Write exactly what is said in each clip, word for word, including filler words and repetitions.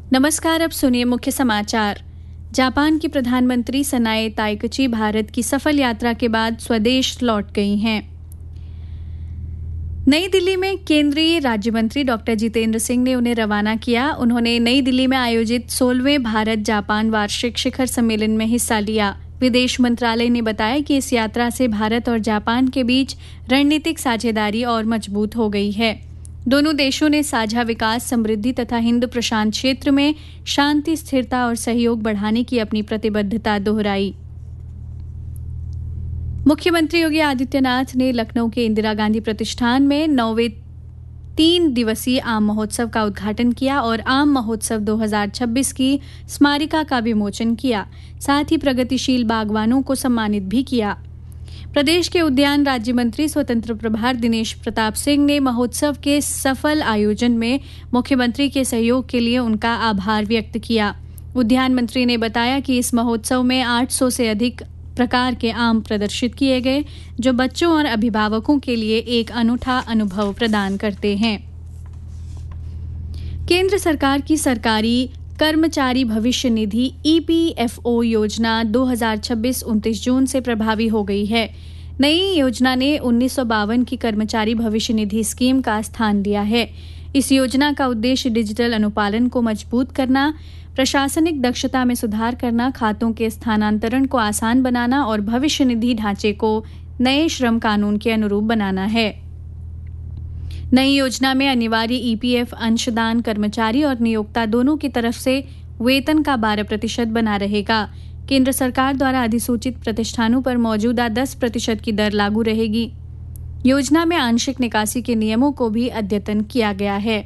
नमस्कार, अब सुनिए मुख्य समाचार। जापान की प्रधानमंत्री सनाए ताइकची भारत की सफल यात्रा के बाद स्वदेश लौट गई हैं। नई दिल्ली में केंद्रीय राज्य मंत्री डॉक्टर जितेंद्र सिंह ने उन्हें रवाना किया। उन्होंने नई दिल्ली में आयोजित सोलहवें भारत जापान वार्षिक शिखर सम्मेलन में हिस्सा लिया। विदेश मंत्रालय ने बताया कि इस यात्रा से भारत और जापान के बीच रणनीतिक साझेदारी और मजबूत हो गई है। दोनों देशों ने साझा विकास, समृद्धि तथा हिंद प्रशांत क्षेत्र में शांति, स्थिरता और सहयोग बढ़ाने की अपनी प्रतिबद्धता दोहराई। मुख्यमंत्री योगी आदित्यनाथ ने लखनऊ के इंदिरा गांधी प्रतिष्ठान में नौवें तीन दिवसीय आम महोत्सव का उद्घाटन किया और आम महोत्सव दो हज़ार छब्बीस की स्मारिका का विमोचन किया। साथ ही प्रगतिशील बागवानों को सम्मानित भी किया। प्रदेश के उद्यान राज्य मंत्री स्वतंत्र प्रभार दिनेश प्रताप सिंह ने महोत्सव के सफल आयोजन में मुख्यमंत्री के सहयोग के लिए उनका आभार व्यक्त किया। उद्यान मंत्री ने बताया कि इस महोत्सव में आठ सौ से अधिक प्रकार के आम प्रदर्शित किए गए, जो बच्चों और अभिभावकों के लिए एक अनूठा अनुभव प्रदान करते हैं। केंद्र सरकार की सरकारी कर्मचारी भविष्य निधि ई पी एफ ओ योजना दो हज़ार छब्बीस उनतीस जून से प्रभावी हो गई है। नई योजना ने उन्नीस सौ बावन की कर्मचारी भविष्य निधि स्कीम का स्थान लिया है। इस योजना का उद्देश्य डिजिटल अनुपालन को मजबूत करना, प्रशासनिक दक्षता में सुधार करना, खातों के स्थानांतरण को आसान बनाना और भविष्य निधि ढांचे को नए श्रम कानून के अनुरूप बनाना है। नई योजना में अनिवार्य ई पी एफ अंशदान कर्मचारी और नियोक्ता दोनों की तरफ से वेतन का बारह प्रतिशत बना रहेगा। केंद्र सरकार द्वारा अधिसूचित प्रतिष्ठानों पर मौजूदा दस प्रतिशत की दर लागू रहेगी। योजना में आंशिक निकासी के नियमों को भी अद्यतन किया गया है।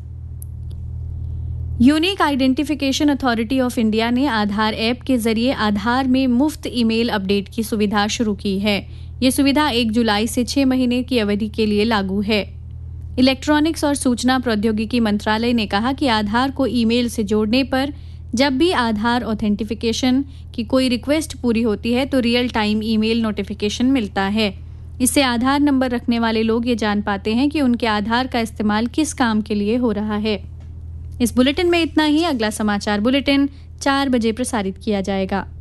Unique identification authority of India ने आधार ऐप के जरिए आधार में मुफ्त ईमेल अपडेट की सुविधा शुरू की है। ये सुविधा एक जुलाई से छह महीने की अवधि के लिए लागू है। इलेक्ट्रॉनिक्स और सूचना प्रौद्योगिकी मंत्रालय ने कहा कि आधार को ईमेल से जोड़ने पर जब भी आधार ऑथेंटिफिकेशन की कोई रिक्वेस्ट पूरी होती है तो रियल टाइम ईमेल नोटिफिकेशन मिलता है। इससे आधार नंबर रखने वाले लोग ये जान पाते हैं कि उनके आधार का इस्तेमाल किस काम के लिए हो रहा है। इस बुलेटिन में इतना ही। अगला समाचार बुलेटिन चार बजे प्रसारित किया जाएगा।